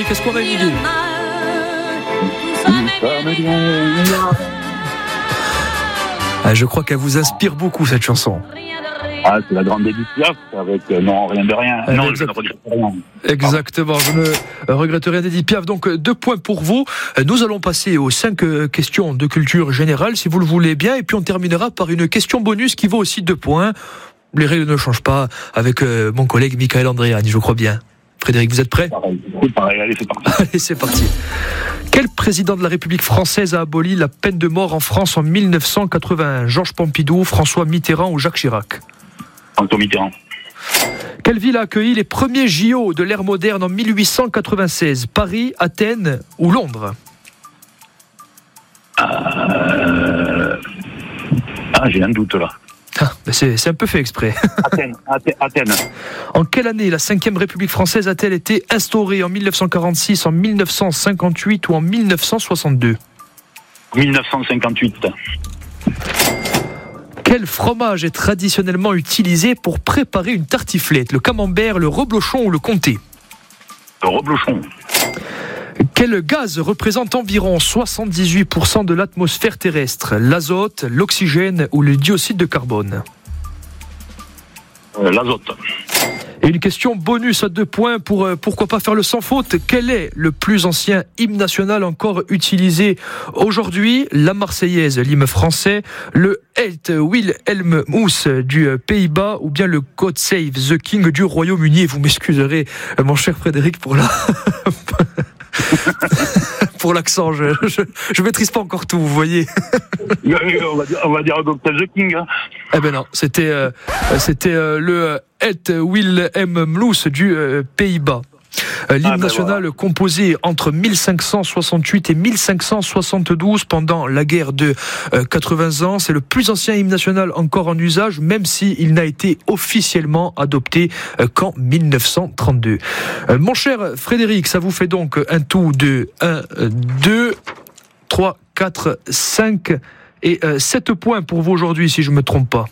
Frédéric, est-ce qu'on a une idée? Je crois qu'elle vous inspire beaucoup cette chanson. Ah, c'est la grande Edith Piaf avec non, rien de rien. Non, je ne regrette rien. Exactement, je ne regrette rien d'Edith Piaf. Donc 2 points pour vous. Nous allons passer aux 5 questions de culture générale, si vous le voulez bien. Et puis on terminera par une question bonus qui vaut aussi 2 points. Les règles ne changent pas avec mon collègue Michael Andréani, je crois bien. Frédéric, vous êtes prêt? Pareil, allez, c'est parti. Allez, c'est parti. Quel président de la République française a aboli la peine de mort en France en 1981? Georges Pompidou, François Mitterrand ou Jacques Chirac? François Mitterrand. Quelle ville a accueilli les premiers JO de l'ère moderne en 1896? Paris, Athènes ou Londres? J'ai un doute là. C'est un peu fait exprès. Athènes. En quelle année la 5e République française a-t-elle été instaurée? En 1946, en 1958 ou en 1962? 1958. Quel fromage est traditionnellement utilisé pour préparer une tartiflette? Le camembert, le reblochon ou le comté? Le reblochon. Quel gaz représente environ 78% de l'atmosphère terrestre? L'azote, l'oxygène ou le dioxyde de carbone? L'azote. Et une question bonus à 2 points pour pourquoi pas faire le sans faute. Quel est le plus ancien hymne national encore utilisé aujourd'hui? La Marseillaise, l'hymne français, le Het Wilhelmus du Pays-Bas ou bien le God Save the King du Royaume-Uni? Et vous m'excuserez, mon cher Frédéric, pour pour l'accent, je maîtrise pas encore tout, vous voyez. On va dire God Save the King. Hein. Eh ben non, c'était le Het Wilhelmus du Pays-Bas. L'hymne national voilà. Composé entre 1568 et 1572 pendant la guerre de 80 ans. C'est le plus ancien hymne national encore en usage, même s'il n'a été officiellement adopté qu'en 1932. Mon cher Frédéric, ça vous fait donc un tout de 1, 2, 3, 4, 5 et 7 points pour vous aujourd'hui, si je ne me trompe pas.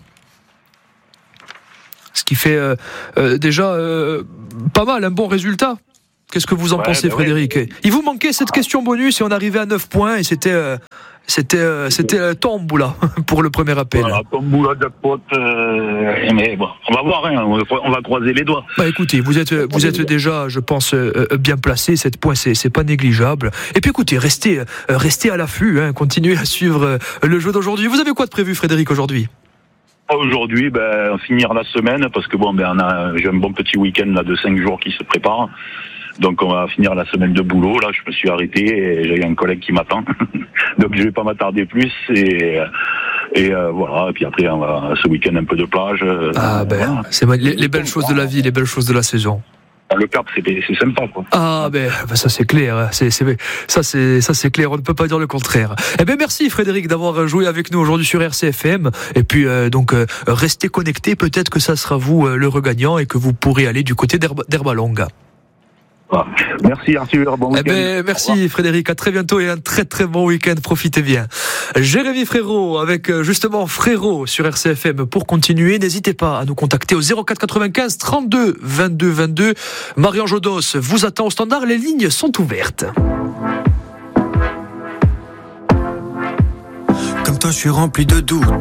Ce qui fait déjà pas mal, un bon résultat. Qu'est-ce que vous en pensez, Frédéric? Il vous manquait cette question bonus et on arrivait à 9 points et c'était tomboula pour le premier appel. Voilà, tomboula, jackpot. Mais bon, on va voir, hein, on va croiser les doigts. Bah écoutez, vous êtes déjà, je pense, bien placé. 7 points, c'est pas négligeable. Et puis écoutez, restez à l'affût, hein, continuez à suivre le jeu d'aujourd'hui. Vous avez quoi de prévu, Frédéric, aujourd'hui? Aujourd'hui, finir la semaine, parce que j'ai un bon petit week-end là, de 5 jours qui se prépare. Donc on va finir la semaine de boulot. Là, je me suis arrêté et j'ai un collègue qui m'attend. Donc je vais pas m'attarder plus et voilà. Et puis après, on va ce week-end un peu de plage. Voilà. C'est les belles choses de la vie, les belles choses de la saison. Le Cap, c'est sympa, quoi. Ça c'est clair, ça c'est clair, on ne peut pas dire le contraire. Merci Frédéric d'avoir joué avec nous aujourd'hui sur RCFM. Et puis restez connectés, peut-être que ça sera vous le regagnant et que vous pourrez aller du côté d'Herbalonga. Merci Arthur, bon week-end. Merci Frédéric, à très bientôt et un très très bon week-end, profitez bien. Jérémy Frérot avec justement Frérot sur RCFM pour continuer. N'hésitez pas à nous contacter au 04 95 32 22 22. Marion Jodos vous attend au standard, les lignes sont ouvertes. Comme toi je suis rempli de doutes,